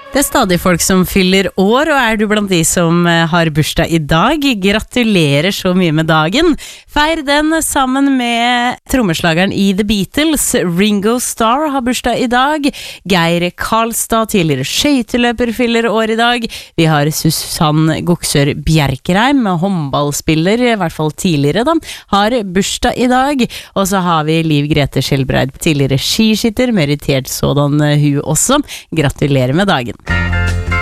Det stadig folk som fyller år, og du blant de som har bursdag i dag? Gratulerer så mye med dagen. Feir den sammen med trommeslageren i The Beatles. Ringo Starr har bursdag i dag. Geir Karlstad, tidligere skøyteløper, fyller år i dag. Vi har Susann Goksør Bjerkreim, håndballspiller, i hvert fall tidligere da, har bursdag i dag. Og så har vi Liv Grete Skjelbreid, tidligere skiskytter, meritert sådan hun også. Gratulerer med dagen.